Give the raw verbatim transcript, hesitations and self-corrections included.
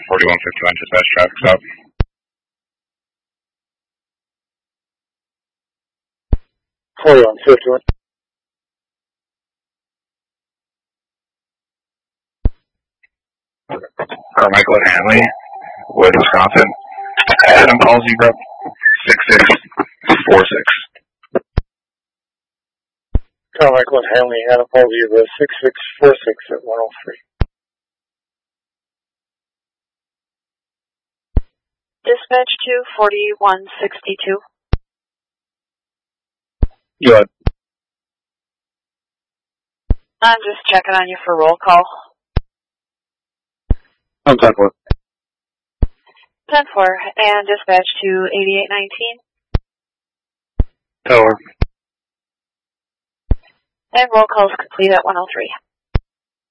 forty-one fifty-one dispatch, traffic stop. forty-one fifty-one. Carmichael at Hanley, Wood, Wisconsin. Adam calls you, bro. six six four six. Carmichael at Hanley, Adam calls you the six six four six at one oh three. Dispatch two forty-one sixty-two. Go ahead. I'm just checking on you for roll call. I'm ten four. ten four, and dispatch to eighty-eight nineteen. Tower. And roll call is complete at one oh three.